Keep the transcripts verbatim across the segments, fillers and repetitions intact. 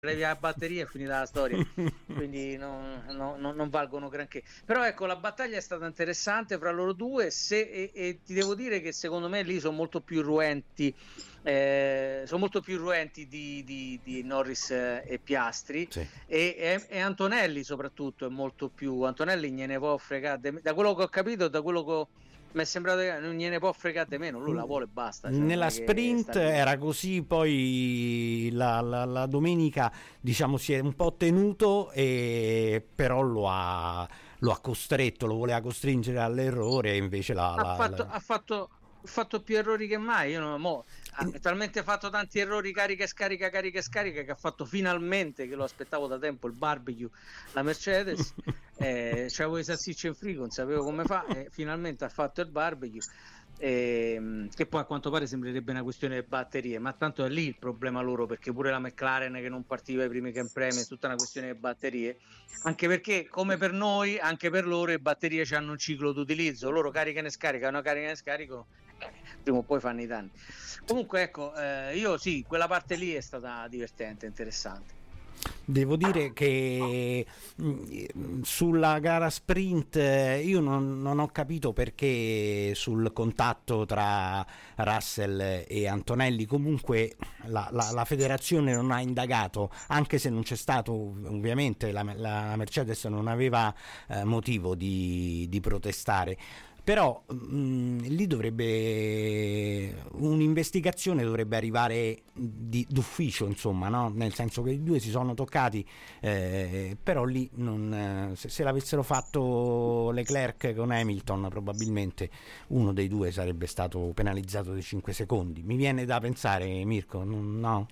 levi la batteria è finita la storia, quindi non, no, no, non valgono granché. Però ecco, la battaglia è stata interessante fra loro due, se, e, e ti devo dire che secondo me lì sono molto più ruenti, eh, sono molto più ruenti di, di, di Norris e Piastri, sì. e, e, e Antonelli soprattutto è molto più, Antonelli gliene può fregare, da quello che ho capito, da quello che ho, mi è sembrato che non gliene può fregare di meno, lui la vuole e basta, cioè nella sprint era così, poi la, la, la domenica diciamo si è un po' tenuto, e però lo ha, lo ha costretto, lo voleva costringere all'errore, e invece la, ha, la, fatto, la... ha fatto ha fatto più errori che mai. Io non, mo, ha talmente fatto tanti errori, carica e scarica, carica e scarica, che ha fatto finalmente, che lo aspettavo da tempo, il barbecue, la Mercedes. eh, c'avevo i salsicce in frigo, non sapevo come fa, e finalmente ha fatto il barbecue. Eh, che poi a quanto pare sembrerebbe una questione di batterie, ma tanto è lì il problema loro, perché pure la McLaren che non partiva ai primi Gran Premi è tutta una questione di batterie, anche perché come per noi anche per loro le batterie hanno un ciclo d'utilizzo, loro caricano e scaricano, caricano e scaricano, prima o poi fanno i danni. Comunque ecco, eh, io sì, quella parte lì è stata divertente, interessante. Devo dire che mh, sulla gara sprint io non, non ho capito perché sul contatto tra Russell e Antonelli comunque la, la, la federazione non ha indagato, anche se non c'è stato, ovviamente la, la Mercedes non aveva eh, motivo di, di protestare. Però mh, lì dovrebbe un'investigazione dovrebbe arrivare di, d'ufficio, insomma, no? Nel senso che i due si sono toccati, eh, però lì non, se, se l'avessero fatto Leclerc con Hamilton probabilmente uno dei due sarebbe stato penalizzato di cinque secondi. Mi viene da pensare, Mirko, no?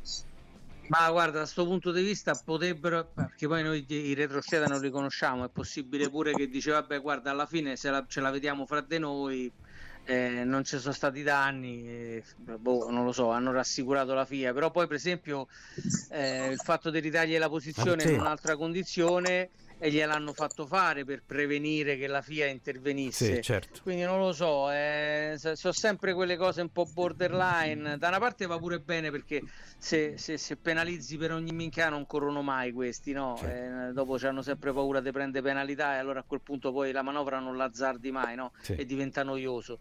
Ma guarda, da questo punto di vista potrebbero, perché poi noi i retroscena non li conosciamo, è possibile pure che dice vabbè guarda, alla fine se la, ce la vediamo fra di noi, eh, non ci sono stati danni, eh, boh, non lo so, hanno rassicurato la F I A, però poi per esempio eh, il fatto di ridargli la posizione Sì. in un'altra condizione e gliel'hanno fatto fare per prevenire che la F I A intervenisse. Sì, certo. Quindi non lo so, eh, sono sempre quelle cose un po' borderline. Da una parte va pure bene, perché se, se, se penalizzi per ogni minchia non corrono mai questi, no? Sì. Eh, dopo hanno sempre paura di prendere penalità, e allora a quel punto poi la manovra non l'azzardi mai, no? Sì. E diventa noioso.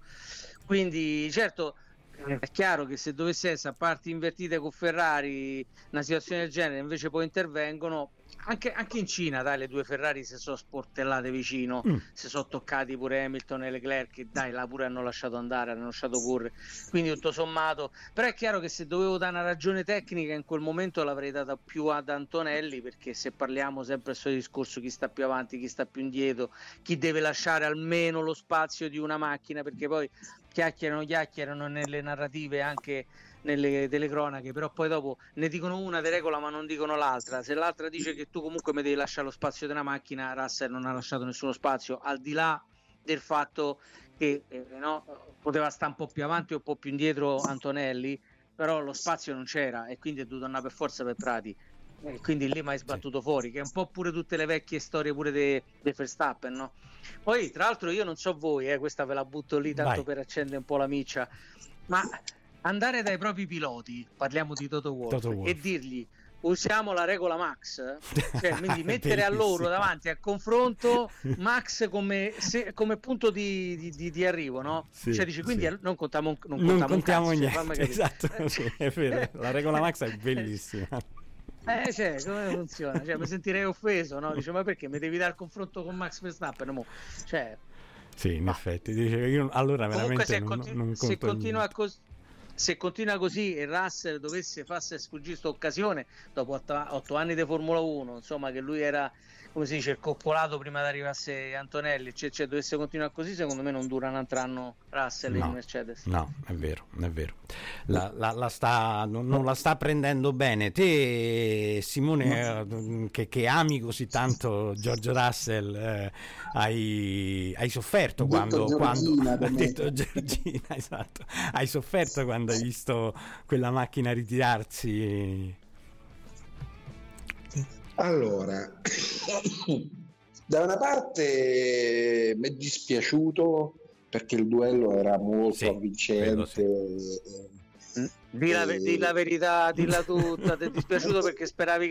Quindi certo, è chiaro che se dovesse essere a parti invertite con Ferrari una situazione del genere, invece poi intervengono. Anche, anche in Cina, dai, le due Ferrari si sono sportellate vicino, Mm. si sono toccati pure Hamilton e Leclerc, dai, là pure hanno lasciato andare, hanno lasciato correre, quindi tutto sommato. Però è chiaro che se dovevo dare una ragione tecnica in quel momento l'avrei data più ad Antonelli, perché se parliamo sempre del suo discorso, chi sta più avanti, chi sta più indietro, chi deve lasciare almeno lo spazio di una macchina, perché poi chiacchierano chiacchierano nelle narrative, anche nelle telecronache, però poi dopo ne dicono una di regola ma non dicono l'altra. Se l'altra dice che tu comunque mi devi lasciare lo spazio di una macchina, Russell non ha lasciato nessuno spazio, al di là del fatto che eh, no, poteva stare un po' più avanti o un po' più indietro Antonelli, però lo spazio non c'era e quindi è dovuto andare per forza per Prati, e quindi lì mi hai sbattuto sì. fuori, che è un po' pure tutte le vecchie storie pure di Verstappen, no? Poi tra l'altro io non so voi, eh, questa ve la butto lì tanto Vai. per accendere un po' la miccia, ma andare dai propri piloti, parliamo di Toto Wolff, Toto Wolff. e dirgli usiamo la regola Max, cioè quindi mettere a loro davanti al confronto Max come, se, come punto di, di, di, di arrivo, no? Sì, cioè dici quindi sì. non contiamo, non contiamo, non contiamo un cazzo, niente, cioè, esatto, sì, è vero. La regola Max è bellissima. Eh, cioè, come funziona? Cioè, mi sentirei offeso, no? Dice, ma perché mi devi dare il confronto con Max Verstappen? Mo? Cioè, sì, in ma... effetti, dice, io allora veramente se, non, continu- non se continua così. Se continua così e Russell dovesse farsi sfuggire questa occasione dopo otto anni di Formula uno, insomma, che lui era, come si dice, il coccolato prima di arrivasse Antonelli, cioè, cioè dovesse continuare così, secondo me non dura un altro anno Russell no, in Mercedes. No, è vero, è vero. La, la, la sta, non, non la sta prendendo bene. Te, Simone, no. che, che ami così tanto George Russell, eh, hai, hai sofferto quando, quando detto Giorgina, esatto, hai sofferto quando hai visto quella macchina ritirarsi? Allora, da una parte mi è dispiaciuto perché il duello era molto sì, avvincente, sì. Di la, E- di la verità, dilla tutta, ti è dispiaciuto perché speravi